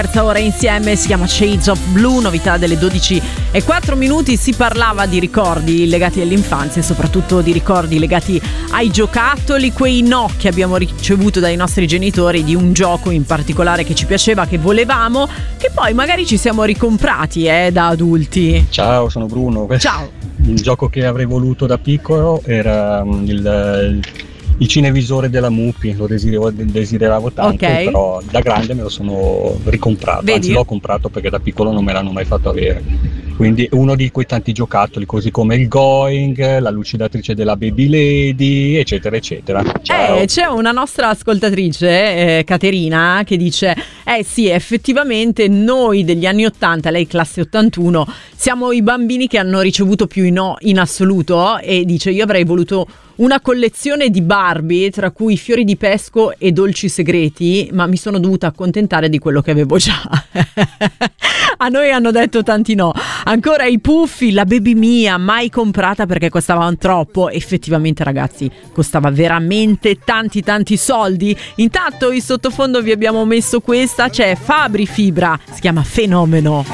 Terza ora insieme, si chiama Shades of Blue, novità delle 12:04. Si parlava di ricordi legati all'infanzia e soprattutto di ricordi legati ai giocattoli, quei no che abbiamo ricevuto dai nostri genitori di un gioco in particolare che ci piaceva, che volevamo, che poi magari ci siamo ricomprati da adulti. Ciao, sono Bruno. Ciao. Il gioco che avrei voluto da piccolo era il cinevisore della Mupi, lo desideravo tanto, okay. Però da grande me lo sono ricomprato. Vedi? Anzi l'ho comprato perché da piccolo non me l'hanno mai fatto avere. Quindi è uno di quei tanti giocattoli, così come il Going, la lucidatrice della Baby Lady, eccetera eccetera. Ciao. C'è una nostra ascoltatrice, Caterina, che dice sì, effettivamente noi degli anni 80, lei classe 81, siamo i bambini che hanno ricevuto più i no in assoluto, e dice: io avrei voluto una collezione di Barbie, tra cui fiori di pesco e dolci segreti, ma mi sono dovuta accontentare di quello che avevo già. A noi hanno detto tanti no. Ancora i Puffi, la Baby Mia, mai comprata perché costavano troppo. Effettivamente, ragazzi, costava veramente tanti soldi. Intanto in sottofondo vi abbiamo messo questa, c'è Fabri Fibra, si chiama Fenomeno.